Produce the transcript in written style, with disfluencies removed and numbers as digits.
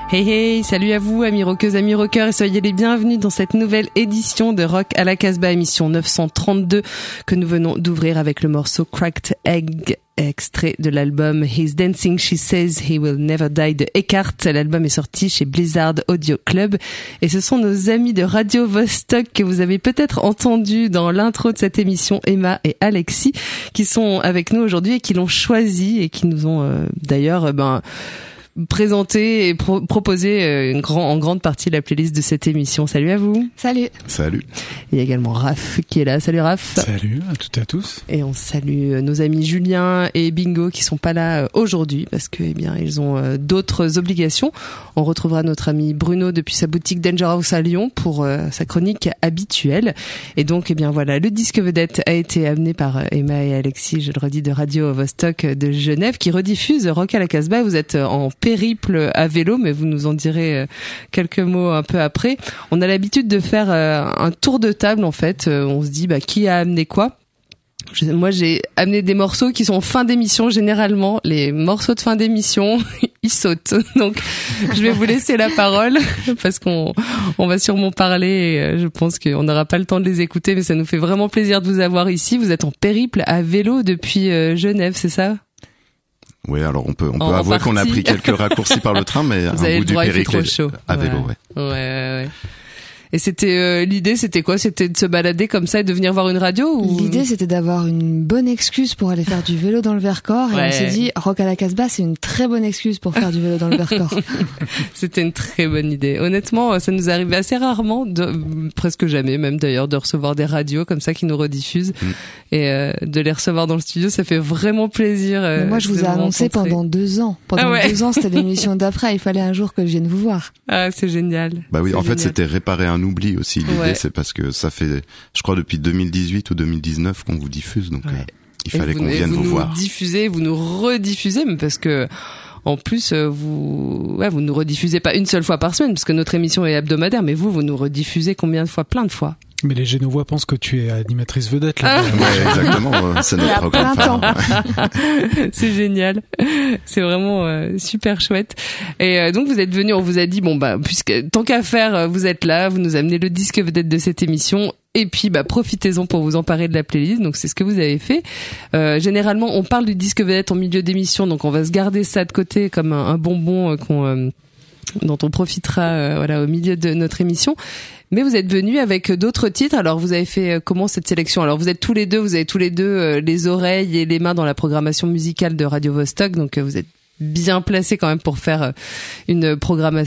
Hey hey, salut à vous amis rockeuses, amis rockeurs et soyez les bienvenus dans cette nouvelle édition de Rock à la Casbah, émission 932 que nous venons d'ouvrir avec le morceau Cracked Egg, extrait de l'album He's Dancing, She Says He Will Never Die de Eckhart. L'album est sorti chez Blizzard Audio Club et ce sont nos amis de Radio Vostok que vous avez peut-être entendu dans l'intro de cette émission, Emma et Alexis, qui sont avec nous aujourd'hui et qui l'ont choisi et qui nous ont d'ailleurs présenter et proposer en grande partie la playlist de cette émission. Salut à vous. Salut. Salut. Il y a également Raph qui est là. Salut Raph. Salut à toutes et à tous. Et on salue nos amis Julien et Bingo qui sont pas là aujourd'hui parce que ils ont d'autres obligations. On retrouvera notre ami Bruno depuis sa boutique Danger House à Lyon pour sa chronique habituelle. Et donc voilà, le disque vedette a été amené par Emma et Alexis, je le redis, de Radio Vostok de Genève qui rediffuse Rock à la Casbah. Vous êtes en périple à vélo, mais vous nous en direz quelques mots un peu après. On a l'habitude de faire un tour de table en fait. On se dit qui a amené quoi. Moi, j'ai amené des morceaux qui sont en fin d'émission. Généralement, les morceaux de fin d'émission, ils sautent. Donc, je vais vous laisser la parole parce qu'on va sûrement parler. Et je pense qu'on n'aura pas le temps de les écouter, mais ça nous fait vraiment plaisir de vous avoir ici. Vous êtes en périple à vélo depuis Genève, c'est ça ? Oui, alors on peut avouer qu'on a pris quelques raccourcis par le train, mais vous un bout du périple à vélo, ouais. Et c'était l'idée, c'était quoi ? C'était de se balader comme ça et de venir voir une radio ou... L'idée, c'était d'avoir une bonne excuse pour aller faire du vélo dans le Vercors. Et on s'est dit, Rock à la Casbah, c'est une très bonne excuse pour faire du vélo dans le Vercors. C'était une très bonne idée. Honnêtement, ça nous arrivait assez rarement, presque jamais même d'ailleurs, de recevoir des radios comme ça qui nous rediffusent. Et de les recevoir dans le studio, ça fait vraiment plaisir. Mais moi, je vous ai annoncé pendant 2 ans. Pendant 2 ans, c'était l'émission d'après. Il fallait un jour que je vienne vous voir. Ah, c'est génial. Bah oui, c'est en génial. fait, c'était réparer un oubli aussi. L'idée, c'est parce que ça fait, je crois, depuis 2018 ou 2019 qu'on vous diffuse, donc il fallait qu'on vienne vous voir. Vous nous rediffusez, mais parce que en plus vous nous rediffusez pas une seule fois par semaine, parce que notre émission est hebdomadaire, mais vous nous rediffusez combien de fois ? Plein de fois. Mais les Génovois pensent que tu es animatrice vedette, là. Ouais, exactement. C'est notre programme phare. C'est génial. C'est vraiment super chouette. Et donc vous êtes venus, on vous a dit puisque tant qu'à faire, vous êtes là, vous nous amenez le disque vedette de cette émission. Et puis profitez-en pour vous emparer de la playlist. Donc c'est ce que vous avez fait. Généralement, on parle du disque vedette en milieu d'émission, donc on va se garder ça de côté comme un bonbon dont on profitera au milieu de notre émission. Mais vous êtes venus avec d'autres titres. Alors vous avez fait comment cette sélection ? Alors vous avez tous les deux les oreilles et les mains dans la programmation musicale de Radio Vostok, donc vous êtes bien placés quand même pour faire une programmation